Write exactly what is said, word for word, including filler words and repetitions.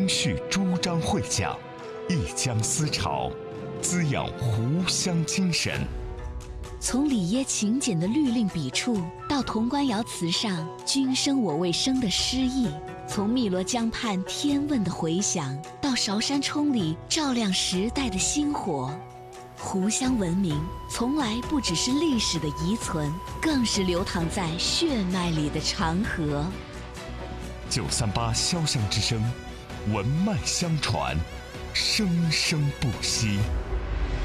风序朱张会讲，一江思潮，滋养湖湘精神。 从里耶勤俭的律令笔触，到潼关窑瓷上君生我未生的诗意；从汨罗江畔天问的回响，到韶山冲里照亮时代的星火。湖湘文明从来不只是历史的遗存，更是流淌在血脉里的长河。 九三八潇湘之声，文脉相传，生生不息。